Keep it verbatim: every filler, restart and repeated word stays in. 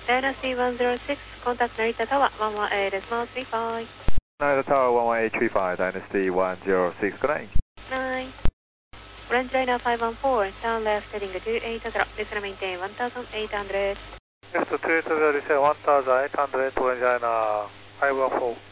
Dynasty one zero six, contact Narita Tower, one one eight decimal three five. Narita Tower one one eight three five, Dynasty one zero six, good night. Night. Orange Liner five one four, turn left heading two eight zero, listen maintain one thousand eight hundred. Left two eight zero, listen one thousand eight hundred, Orange Liner five one four.